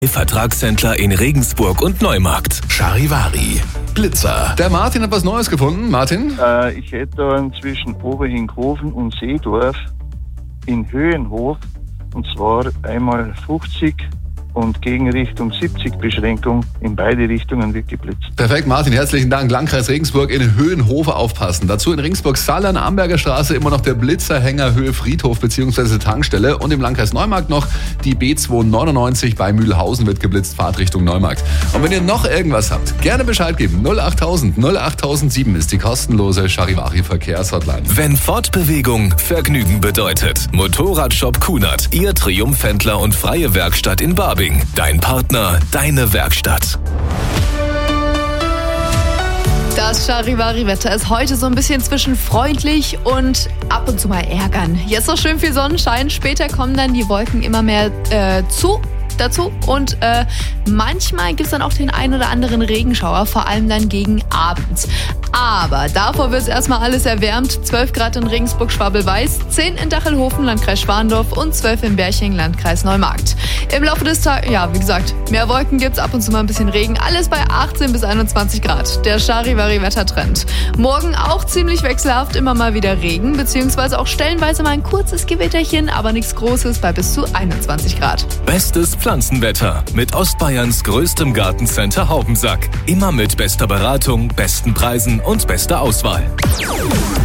Vertragshändler in Regensburg und Neumarkt. Charivari, Blitzer. Der Martin hat was Neues gefunden. Martin? Ich hätte da zwischen Oberhinkhofen und Seedorf in Höhenhof, und zwar einmal 50 und Gegenrichtung 70 Beschränkung. In beide Richtungen wird geblitzt. Perfekt, Martin, herzlichen Dank. Landkreis Regensburg in Höhenhofe aufpassen. Dazu in Regensburg-Saarland, Amberger Straße immer noch der Blitzerhänger Höhe Friedhof bzw. Tankstelle. Und im Landkreis Neumarkt noch die B299 bei Mühlhausen wird geblitzt, Fahrtrichtung Neumarkt. Und wenn ihr noch irgendwas habt, gerne Bescheid geben. 08000 08007 ist die kostenlose Charivari-Verkehrshotline. Wenn Fortbewegung Vergnügen bedeutet. Motorradshop Kunert, Ihr Triumphhändler und freie Werkstatt in Barbing. Dein Partner, deine Werkstatt. Das Charivari-Wetter ist heute so ein bisschen zwischen freundlich und ab und zu mal ärgern. Jetzt noch schön viel Sonnenschein, später kommen dann die Wolken immer mehr dazu und manchmal gibt es dann auch den ein oder anderen Regenschauer, vor allem dann gegen Abend. Aber davor wird es erstmal alles erwärmt. 12 Grad in Regensburg-Schwabel-Weiß, 10 in Dachelhofen, Landkreis Schwandorf und 12 in Berching, Landkreis Neumarkt. Im Laufe des Tages, wie gesagt, mehr Wolken gibt es, ab und zu mal ein bisschen Regen. Alles bei 18 bis 21 Grad. Der Charivari-Wettertrend. Morgen auch ziemlich wechselhaft, immer mal wieder Regen, beziehungsweise auch stellenweise mal ein kurzes Gewitterchen, aber nichts Großes bei bis zu 21 Grad. Bestes Pflanzenwetter mit Ostbayerns größtem Gartencenter Haubensack. Immer mit bester Beratung, besten Preisen und bester Auswahl.